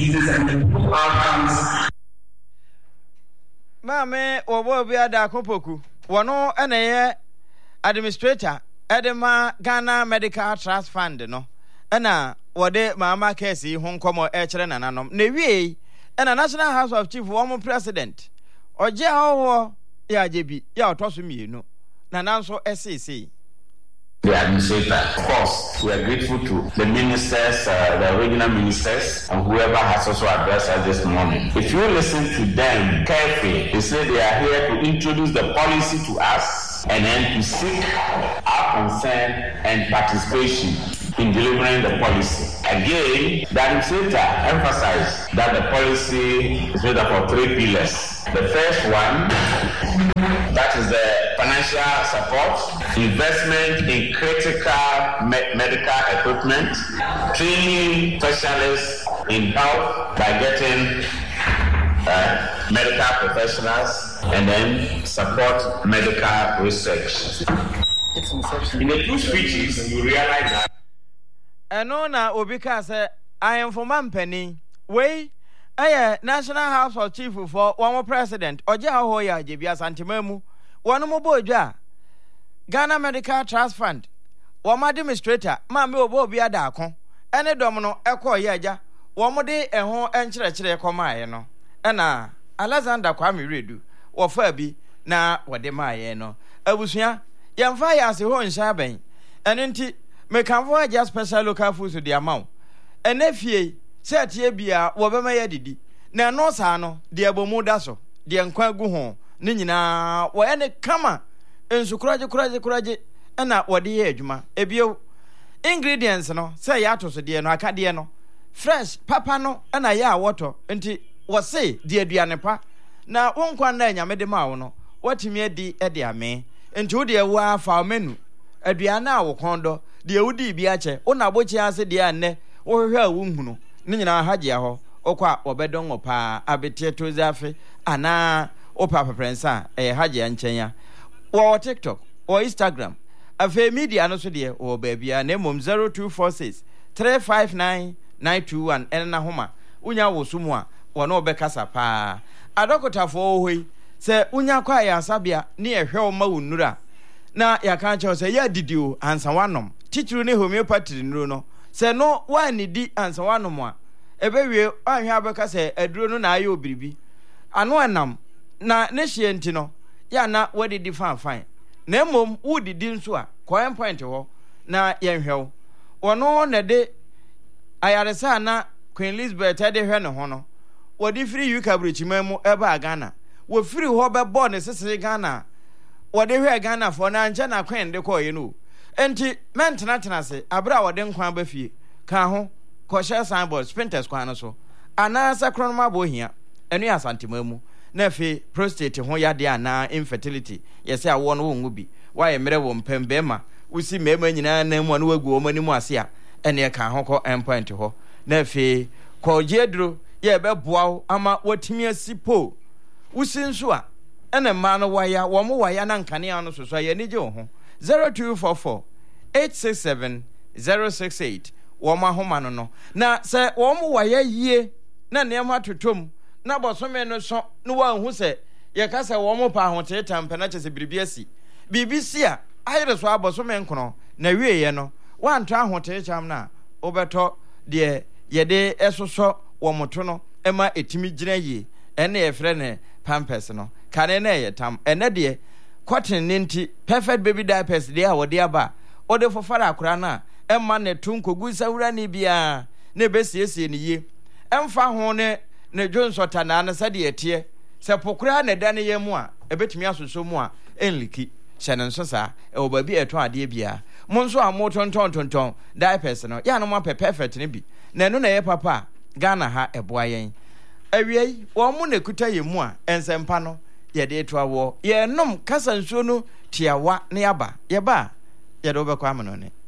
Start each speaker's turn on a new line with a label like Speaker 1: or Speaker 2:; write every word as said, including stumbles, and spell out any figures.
Speaker 1: diseases and improve outcomes.
Speaker 2: Mame obo bia da kopoku wono eneye administrator edema Ghana Medical Trust Fund no ena wode mama case ho nkomo e kire nananom na wie ena National House of Chief wo president oje hawo ya jebi ya otoso mienu na nanso S C.
Speaker 3: The administrator, of course, we are grateful to the ministers, uh, the regional ministers, and whoever has also addressed us this morning. If you listen to them carefully, they say they are here to introduce the policy to us and then to seek our consent and participation in delivering the policy. Again, the administrator emphasized that the policy is made up of three pillars. The first one, that is the financial support, investment in critical me- medical equipment, training specialists in health by getting uh, medical professionals, and then support medical research. In the two speeches, you realize that.
Speaker 2: Enona obika say I am for mampani we eh National House of Chief for one president oje ho ya jebia santimamu wonu mo bodwa Ghana Medical Trust Fund one administrator ma me obo obi adakon ene dom no ekọ ye aja wo mo de eho enkyerechire ekọmaaye no ena Alexander Kwame Redu wo fa bi na wode maaye no abusua yemfa ya se ho nsha ben ene nti me can for just special local food to the amount enefie set ye bia wo be ma ya didi na no sa no de abomu da so de nkwa gu ho ni nyina wo ene kama ensukuraje kuraje kuraje na wo de ye adwuma ebio ingredients no say ya to so de no aka de no fresh papa no na ya water nti wo say de aduane pa na wo nkwa na nyame de ma wo no watimi adi e de ame nti wo de wa fa menu aduane a wo kondo de udi bi ache una bochi ase de anne wo hwehwe a wo hunu ni nyina hagye ho okwa obedon opa abetie tozafe ana opa prensa e hagye anchenya wo TikTok wo Instagram afa media no so de wo baabia na mom zero two four six three five nine nine two one enna homa unya wo sumu a wo no obekasa pa adokotafo ohoi se unya kwa ya sabia ni ehwe o ma wonura na ya kan che se ya didio ansa wanom titru ne homeopathy nuro no se no wani di ansa wanom a ebewie ahwe abeka se aduro no na ayo biribi ano anam na ne hye enti no ya na wadi di fan fan na mom wudi di nso a coin point ho na yenhwew wono na de ayaresa na Queen Elizabeth ade hwe ne ho no wadi free U K brichimamu eba Ghana wo free ho be bo ne sesere Ghana wade hwe Ghana fo na nche na Queen de ko ye no enti mentena tena se abra wade nkwan ba fie ka ho ko share signboard sprinters kwan no so ana sa kronoma bo hia enu ya santimamu na fe prostate ho yade ana infertility yese awo no wo bi wa ye mere wo mpembe ma usi mema nyina na mu no wagu o mani mu ase a ene ka ho ko endpoint ho na fe ko jedro ye be boawo ama watimi asipo usi nso a ene ma no waya wo mo waya na nkane ano so so ye ni je ho zero two four four eight six seven zero six eight wo ma ho ma no no na se wo mo waya yie na ne ma totom na bosome no so no wa hu se ye ka se wo mo pa ho teta mpa na chese biribi asi biribi si a ayere so abosome nkono na wie ye no wa nto ho teta na obeto de ye de esoso wo moto no ema etimi gina yi ene ye frɛ ne pampers no kane na ye tam ene de cotton ninti perfect baby diapers de a wode aba ode fofara akora na emma ne tunkogu sawura ni bia ne besiesie ne ye emfa ho ne ne dwonsota na na sade etie se pokura ne da ne ye mu a ebetumi asoso mu a enliki hyene nso sa e obabi eto ade bia mo nso a mo tonton tonton diapers no ya no mo perfect ne bi na eno na ye papa Ghana ha eboa yen awiei wo mo ne kuta ye mu a ensempa no ye de eto awo ye nom kasa nsuo no tiawa ne aba ye ba ye do be kwa amano ne